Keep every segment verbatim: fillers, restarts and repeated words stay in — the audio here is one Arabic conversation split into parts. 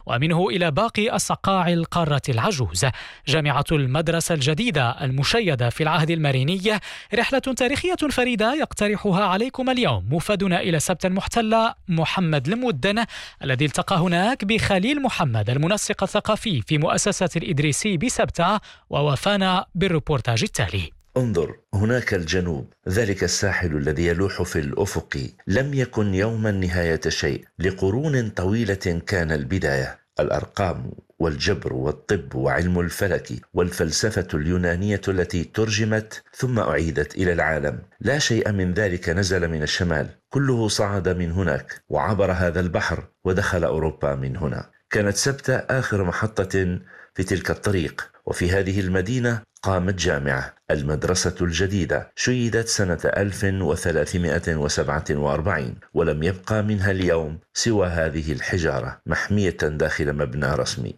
ومنه إلى باقي أصقاع القارة العجوز. جامعة المدرسة الجديدة المشيدة في العهد الماريني رحلة تاريخية فريدة يقترحها عليكم اليوم مفادنا إلى سبت المحتلة محمد المدن، الذي التقى هناك بخليل محمد المنسق الثقافي في مؤسسة الإدريسي بسبتة، ووفانا بالريبورتاج التالي. انظر هناك الجنوب، ذلك الساحل الذي يلوح في الأفق لم يكن يوما نهاية شيء، لقرون طويلة كان البداية. الأرقام والجبر والطب وعلم الفلك والفلسفة اليونانية التي ترجمت ثم أعيدت إلى العالم، لا شيء من ذلك نزل من الشمال، كله صعد من هناك وعبر هذا البحر ودخل أوروبا من هنا. كانت سبتة آخر محطة في تلك الطريق، وفي هذه المدينة قامت جامعة المدرسة الجديدة، شيدت سنة ألف وثلاثمائة وسبعة وأربعين، ولم يبقى منها اليوم سوى هذه الحجارة محمية داخل مبنى رسمي.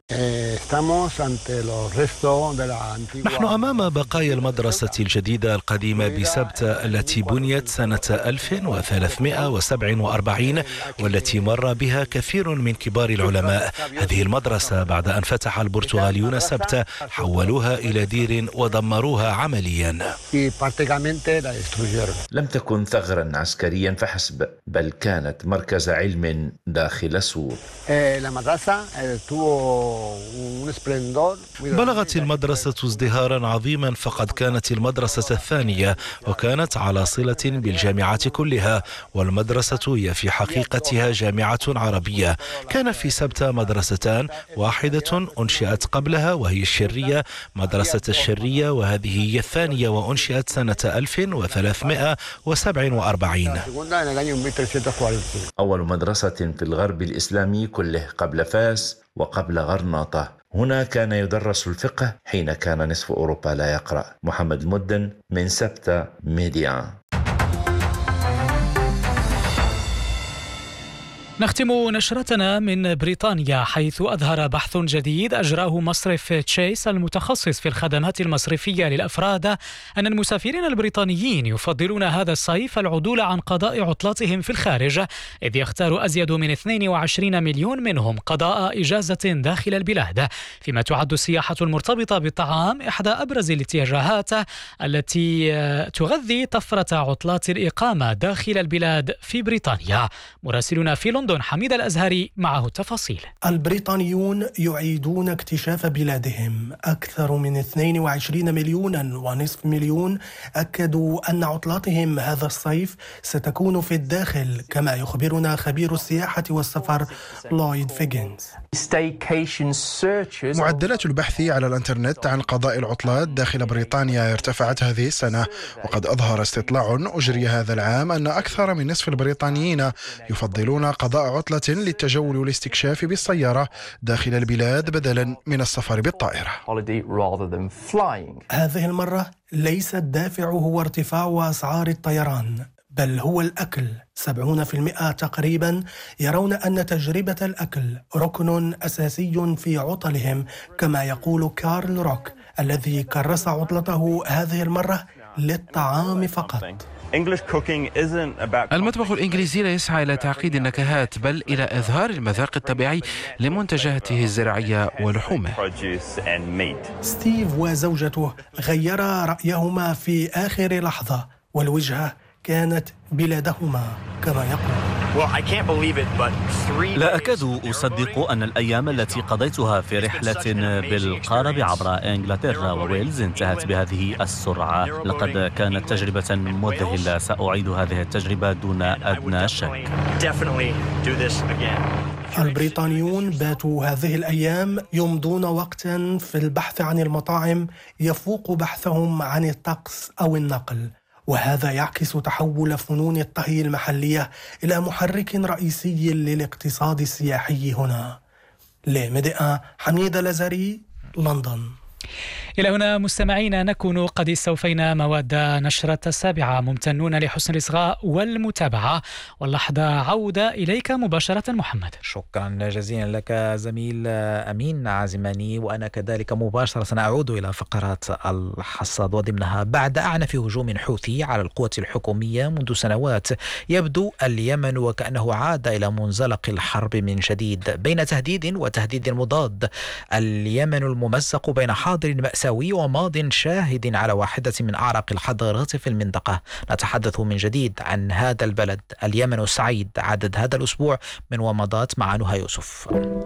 نحن أمام بقايا المدرسة الجديدة القديمة بسبتة التي بنيت سنة ألف وثلاثمائة وسبعة وأربعين، والتي مر بها كثير من كبار العلماء. هذه المدرسة بعد أن فتح البرتغاليون سبتة حولوها إلى دير ودمروها عمليا. لم تكن ثغرا عسكريا فحسب، بل كانت مركز علم داخل السور. بلغت المدرسة ازدهارا عظيما، فقد كانت المدرسة الثانية وكانت على صلة بالجامعات كلها، والمدرسة هي في حقيقتها جامعة عربية. كان في سبتة مدرستان، واحدة أنشئت قبلها وهي الشرية، مدرسة الشرية، وهذه هي الثانية وأنشئت سنة ألف وثلاثمائة وسبعة وأربعين. أول مدرسة في الغرب الإسلامي كله قبل فاس وقبل غرناطة. هنا كان يدرس الفقه حين كان نصف أوروبا لا يقرأ. محمد المدن من سبتة ميديا. نختم نشرتنا من بريطانيا، حيث أظهر بحث جديد أجراه مصرف تشيس المتخصص في الخدمات المصرفية للأفراد أن المسافرين البريطانيين يفضلون هذا الصيف العدول عن قضاء عطلاتهم في الخارج، إذ يختار أزيد من اثنين وعشرين مليون منهم قضاء إجازة داخل البلاد، فيما تعد السياحة المرتبطة بالطعام إحدى أبرز الاتجاهات التي تغذي طفرة عطلات الإقامة داخل البلاد في بريطانيا. مراسلنا في لندن حميد الأزهري معه التفاصيل. البريطانيون يعيدون اكتشاف بلادهم. أكثر من اثنين وعشرين مليونا ونصف مليون أكدوا أن عطلاتهم هذا الصيف ستكون في الداخل، كما يخبرنا خبير السياحة والسفر لويد فيجنز. معدلات البحث على الانترنت عن قضاء العطلات داخل بريطانيا ارتفعت هذه السنة، وقد أظهر استطلاع أجري هذا العام أن أكثر من نصف البريطانيين يفضلون قضاء عطلة للتجول والاستكشاف بالسيارة داخل البلاد بدلا من السفر بالطائرة. هذه المرة ليس الدافع هو ارتفاع أسعار الطيران، بل هو الأكل. سبعون بالمئة تقريبا يرون أن تجربة الأكل ركن أساسي في عطلهم، كما يقول كارل روك الذي كرس عطلته هذه المرة للطعام فقط. المطبخ الإنجليزي لا يسعى إلى تعقيد النكهات، بل إلى إظهار المذاق الطبيعي لمنتجاته الزراعية ولحومه. ستيف وزوجته غيرا رأيهما في آخر لحظة، والوجهة كانت بلادهما كما يقول. لا أكاد أصدق أن الأيام التي قضيتها في رحلة بالقارب عبر إنجلترا وويلز انتهت بهذه السرعة. لقد كانت تجربة مذهلة، سأعيد هذه التجربة دون أدنى شك. البريطانيون باتوا هذه الأيام يمضون وقتا في البحث عن المطاعم يفوق بحثهم عن الطقس أو النقل، وهذا يعكس تحول فنون الطهي المحلية إلى محرك رئيسي للاقتصاد السياحي هنا. لمدئة حميد الأزهري، لندن. إلى هنا مستمعينا نكون قد استوفينا مواد نشرة السابعة. ممتنون لحسن الإصغاء والمتابعة، واللحظة عودة إليك مباشرة محمد. شكرا جزيلا لك زميل أمين عازماني، وأنا كذلك مباشرة أعود إلى فقرات الحصاد وضمنها: بعد أعنف هجوم حوثي على القوة الحكومية منذ سنوات، يبدو اليمن وكأنه عاد إلى منزلق الحرب من جديد، بين تهديد وتهديد مضاد. اليمن الممزق بين حاضر مأساوي وماض شاهد على واحدة من أعرق الحضارات في المنطقة. نتحدث من جديد عن هذا البلد، اليمن السعيد، عدد هذا الأسبوع من ومضات مع نهى يوسف.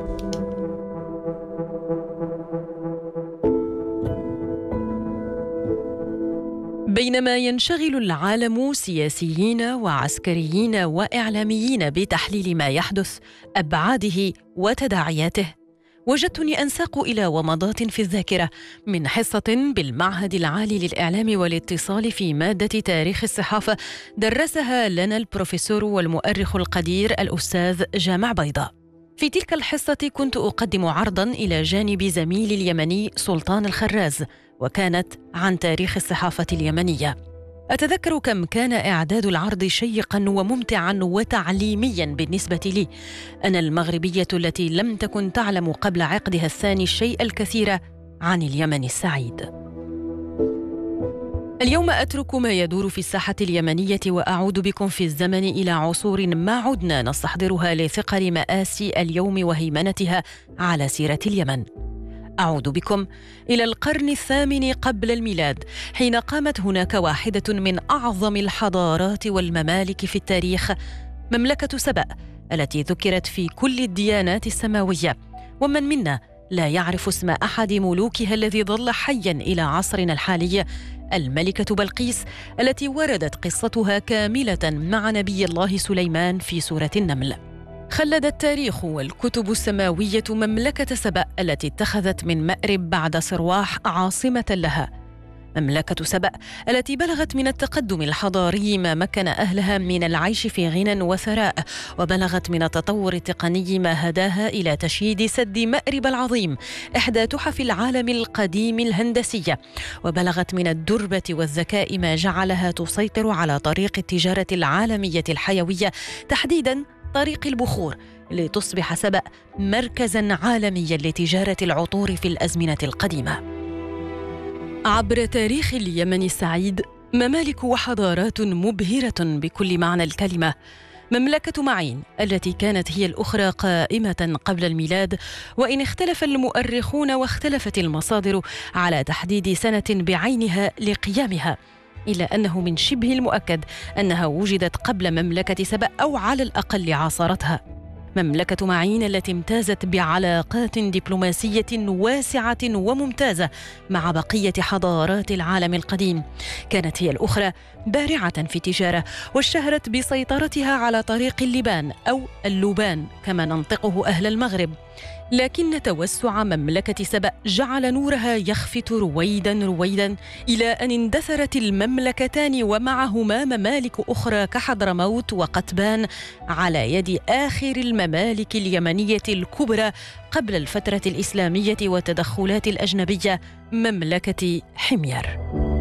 بينما ينشغل العالم سياسيين وعسكريين وإعلاميين بتحليل ما يحدث، أبعاده وتداعياته، وجدتني أنساق إلى ومضات في الذاكرة من حصة بالمعهد العالي للإعلام والاتصال في مادة تاريخ الصحافة درسها لنا البروفيسور والمؤرخ القدير الأستاذ جامع بيضة. في تلك الحصة كنت أقدم عرضاً إلى جانب زميلي اليمني سلطان الخراز، وكانت عن تاريخ الصحافة اليمنية. أتذكر كم كان إعداد العرض شيقاً وممتعاً وتعليمياً بالنسبة لي، أنا المغربية التي لم تكن تعلم قبل عقدها الثاني الشيء الكثير عن اليمن السعيد. اليوم أترك ما يدور في الساحة اليمنية وأعود بكم في الزمن إلى عصور ما عدنا نستحضرها لثقل مآسي اليوم وهيمنتها على سيرة اليمن. أعود بكم إلى القرن الثامن قبل الميلاد، حين قامت هناك واحدة من أعظم الحضارات والممالك في التاريخ، مملكة سبأ، التي ذكرت في كل الديانات السماوية. ومن منا لا يعرف اسم أحد ملوكها الذي ظل حياً إلى عصرنا الحالي؟ الملكة بلقيس، التي وردت قصتها كاملة مع نبي الله سليمان في سورة النمل. خلد التاريخ والكتب السماوية مملكة سبأ التي اتخذت من مأرب بعد صرواح عاصمة لها. مملكة سبأ التي بلغت من التقدم الحضاري ما مكن أهلها من العيش في غنى وثراء، وبلغت من التطور التقني ما هداها إلى تشييد سد مأرب العظيم، إحدى تحف العالم القديم الهندسية، وبلغت من الدربة والذكاء ما جعلها تسيطر على طريق التجارة العالمية الحيوية، تحديداً طريق البخور، لتصبح سبأ مركزاً عالمياً لتجارة العطور في الأزمنة القديمة. عبر تاريخ اليمن السعيد ممالك وحضارات مبهرة بكل معنى الكلمة. مملكة معين التي كانت هي الأخرى قائمة قبل الميلاد، وإن اختلف المؤرخون واختلفت المصادر على تحديد سنة بعينها لقيامها، إلا أنه من شبه المؤكد أنها وجدت قبل مملكة سبأ أو على الأقل عاصرتها. مملكة معين التي امتازت بعلاقات دبلوماسية واسعة وممتازة مع بقية حضارات العالم القديم، كانت هي الأخرى بارعة في التجارة، واشتهرت بسيطرتها على طريق اللبان أو اللبان كما ننطقه أهل المغرب. لكن توسع مملكة سبأ جعل نورها يخفت رويدا رويدا إلى أن اندثرت المملكتان ومعهما ممالك أخرى كحضرموت وقتبان على يد آخر الممالك اليمنية الكبرى قبل الفترة الإسلامية والتدخلات الأجنبية، مملكة حمير.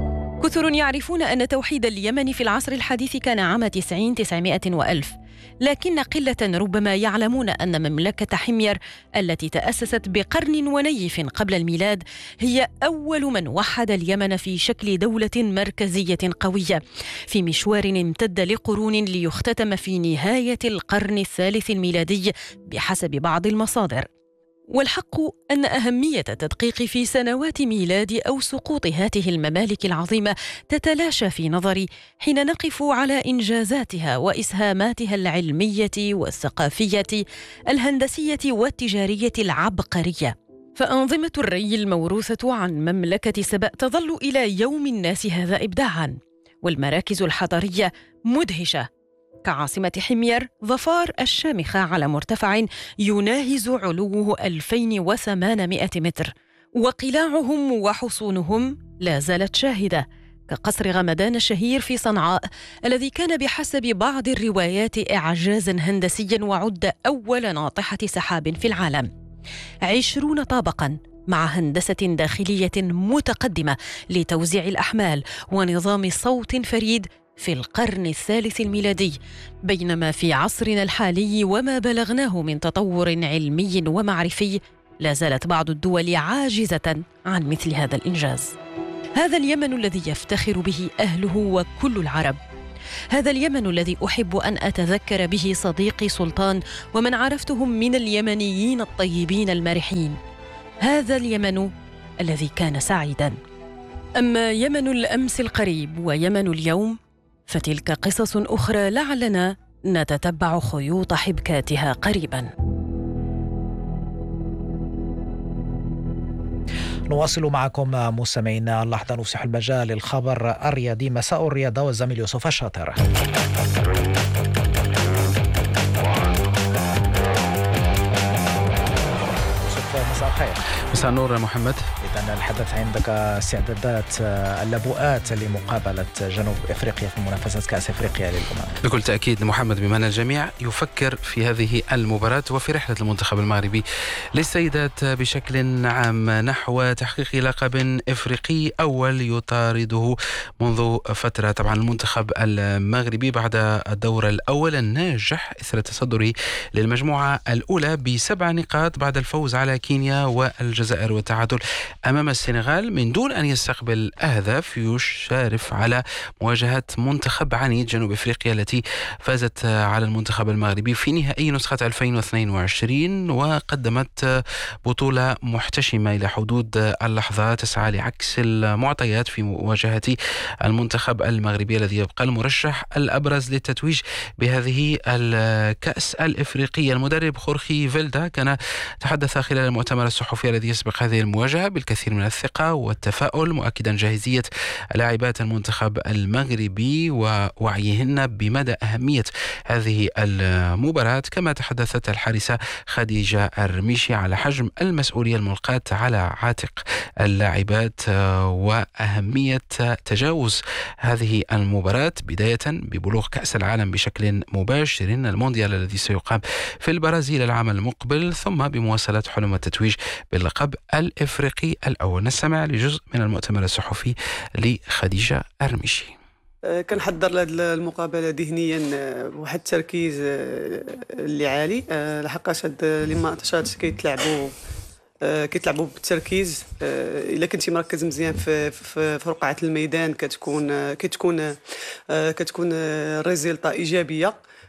كثر يعرفون أن توحيد اليمن في العصر الحديث كان عام تسعين تسعمائة وألف، لكن قلة ربما يعلمون أن مملكة حمير التي تأسست بقرن ونيف قبل الميلاد هي أول من وحد اليمن في شكل دولة مركزية قوية، في مشوار امتد لقرون ليختتم في نهاية القرن الثالث الميلادي بحسب بعض المصادر. والحق أن أهمية التدقيق في سنوات ميلاد أو سقوط هذه الممالك العظيمة تتلاشى في نظري حين نقف على إنجازاتها وإسهاماتها العلمية والثقافية الهندسية والتجارية العبقرية. فأنظمة الري الموروثة عن مملكة سبأ تظل إلى يوم الناس هذا إبداعاً، والمراكز الحضارية مدهشة، كعاصمة حمير ظفار الشامخة على مرتفع يناهز علوه ألفين وثمانمائة متر، وقلاعهم وحصونهم لا زالت شاهدة، كقصر غمدان الشهير في صنعاء الذي كان بحسب بعض الروايات إعجازاً هندسياً وعد أول ناطحة سحاب في العالم. عشرون طابقاً مع هندسة داخلية متقدمة لتوزيع الأحمال ونظام صوت فريد في القرن الثالث الميلادي، بينما في عصرنا الحالي وما بلغناه من تطور علمي ومعرفي لا زالت بعض الدول عاجزة عن مثل هذا الإنجاز. هذا اليمن الذي يفتخر به أهله وكل العرب، هذا اليمن الذي أحب أن أتذكر به صديقي سلطان ومن عرفتهم من اليمنيين الطيبين المرحين، هذا اليمن الذي كان سعيداً. أما يمن الأمس القريب ويمن اليوم فتلك قصص أخرى لعلنا نتتبع خيوط حبكاتها قريباً. نواصل معكم مستمعينا اللحظة، نفسح المجال للخبر الرياضي، مساء الرياضة والزميل يوسف الشاطر. مساء الخير. مساء النور محمد. إذن الحدث عندك استعدادات اللبؤات لمقابلة جنوب إفريقيا في منافسة كأس إفريقيا للأمم. بكل تأكيد محمد، بما أن الجميع يفكر في هذه المباراة وفي رحلة المنتخب المغربي للسيدات بشكل عام نحو تحقيق لقب إفريقي أول يطارده منذ فترة. طبعا المنتخب المغربي بعد الدور الأول الناجح إثر تصدره للمجموعة الأولى بسبع نقاط بعد الفوز على كينيا والجزائر والتعادل أمام السنغال من دون أن يستقبل أهداف، يشارف على مواجهة منتخب عنيد جنوب إفريقيا التي فازت على المنتخب المغربي في نهائي نسخة ألفين واثنين وعشرين وقدمت بطولة محتشمة إلى حدود اللحظة، تسعى لعكس المعطيات في مواجهة المنتخب المغربي الذي يبقى المرشح الأبرز للتتويج بهذه الكأس الإفريقية. المدرب خورخي فيلدا كان تحدث خلال المؤتمر الصحفي الذي يسبق هذه المواجهة بالكثير من الثقة والتفاؤل، مؤكدا جاهزية لاعبات المنتخب المغربي ووعيهن بمدى أهمية هذه المباراة. كما تحدثت الحارسة خديجة الرميشي على حجم المسؤولية الملقاة على عاتق اللاعبات وأهمية تجاوز هذه المباراة بداية ببلوغ كأس العالم بشكل مباشر، المونديال الذي سيقام في البرازيل العام المقبل، ثم بمواصلة حلم التتويج باللقب الإفريقي الأول. نستمع لجزء من المؤتمر الصحفي لخديجة الرميشي. كنحضر لهذه المقابله ذهنيا واحد التركيز اللي عالي، لحقاش هاد لي ماتشات كيتلعبوا كيتلعبوا بالتركيز. الا كنتي مركز مزيان في في رقعه الميدان كتكون كتكون كتكون ريزلطه ايجابيه.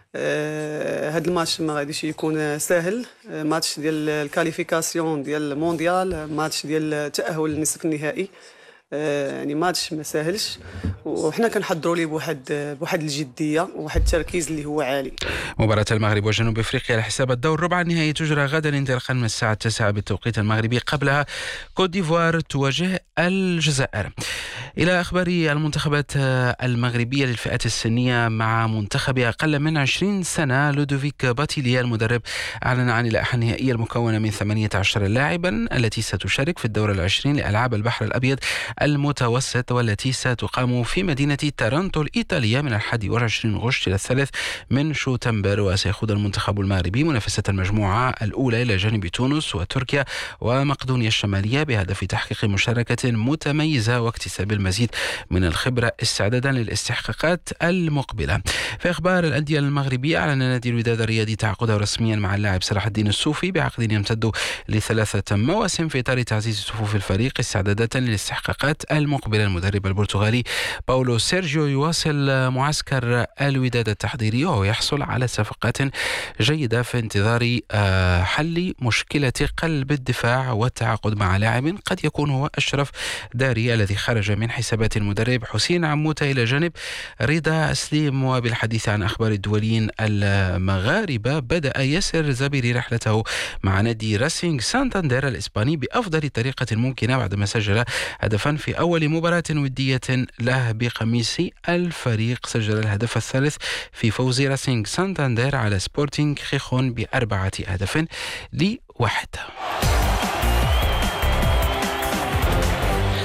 هاد الماتش ما غاديش يكون سهل، ماتش ديال الكاليفيكاسيون ديال المونديال، ماتش ديال التاهل للنصف النهائي، يعني ماتش ما سهلش، وحنا كنحضروا ليه بواحد بواحد الجديه وواحد التركيز اللي هو عالي. مباراة المغرب وجنوب افريقيا على حساب الدور ربع النهائي تجرى غدا انطلاقا من الساعه التاسعة بالتوقيت المغربي. قبلها كوت ديفوار تواجه الجزائر. الى اخبار المنتخبات المغربيه للفئات السنيه مع منتخب اقل من عشرين سنه. لودوفيك باتيليا المدرب اعلن عن اللائحه النهائيه المكونه من ثمانية عشر لاعبا التي ستشارك في الدور العشرين لالعاب البحر الابيض المتوسط، والتي ستقام في مدينة تارنتو الإيطالية من الحادي والعشرين غشت إلى الثالث من شتنبر. وسيخوض المنتخب المغربي منافسة المجموعة الأولى إلى جانب تونس وتركيا ومقدونيا الشمالية بهدف تحقيق مشاركة متميزة واكتساب المزيد من الخبرة استعدادا للاستحقاقات المقبلة. في أخبار الأندية المغربية، أعلن نادي الوداد الرياضي تعاقده رسميا مع اللاعب صلاح الدين السوفي بعقد يمتد لثلاثة مواسم في إطار تعزيز صفوف الفريق استعدادا للاستحقاقات المقبلة. المدرب البرتغالي باولو سيرجيو يواصل معسكر الوداد التحضيري وهو يحصل على صفقات جيدة في انتظار حل مشكلة قلب الدفاع والتعاقد مع لاعب قد يكون هو أشرف داري الذي خرج من حسابات المدرب حسين عموتة إلى جانب رضا سليم. وبالحديث عن أخبار الدوليين المغاربة، بدأ ياسر زبيري رحلته مع نادي راسينغ سانتاندير الإسباني بأفضل طريقة ممكنة بعدما سجل هدفا في أول مباراة ودية له بقميص الفريق. سجل الهدف الثالث في فوز راسينغ سانتاندير على سبورتينغ خيخون بأربعة أهداف لواحد.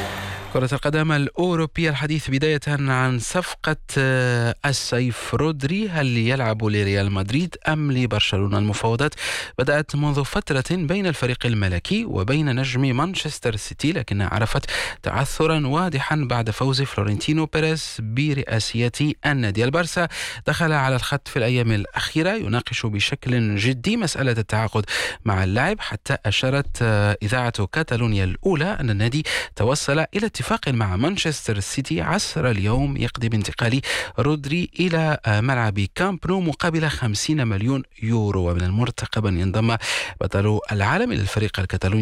كرة القدم الأوروبية، الحديث بداية عن صفقة السيف رودري. هل يلعب لريال مدريد أم لبرشلونة؟ المفاوضات بدأت منذ فترة بين الفريق الملكي وبين نجم مانشستر سيتي، لكنها عرفت تعثرا واضحا بعد فوز فلورنتينو بيريز برئاسية النادي. البارسا دخل على الخط في الأيام الأخيرة يناقش بشكل جدي مسألة التعاقد مع اللاعب، حتى أشارت إذاعة كاتالونيا الأولى أن النادي توصل إلى اتفاق مع مانشستر سيتي عصر اليوم يقضي بانتقال رودري إلى ملعب كامب نو مقابل خمسين مليون يورو. ومن المرتقب أن ينضم بطل العالم إلى الفريق الكتالوني